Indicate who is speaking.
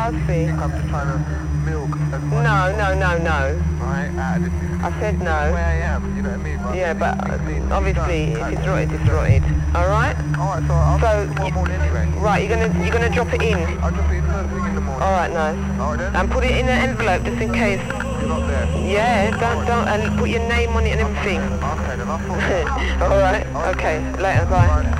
Speaker 1: I see.
Speaker 2: I think I'm just trying to milk as much
Speaker 1: No, no, no, no.
Speaker 2: right out of this.
Speaker 1: I said no.
Speaker 2: Where I am, you know what I mean? But
Speaker 1: Yeah, but obviously, if it's rotted, it's
Speaker 2: yeah.
Speaker 1: rotted. All right.
Speaker 2: Alright, so I'll
Speaker 1: So,
Speaker 2: do tomorrow morning anyway.
Speaker 1: Right, you're gonna drop it in.
Speaker 2: I'll drop it in first thing in the morning.
Speaker 1: All right, nice.
Speaker 2: Alright then.
Speaker 1: And put it in an envelope just in case.
Speaker 2: You're not there.
Speaker 1: Yeah, don't, and put your name on it and everything.
Speaker 2: Okay then, I'll sort it out.
Speaker 1: All right. Okay. Later. Bye.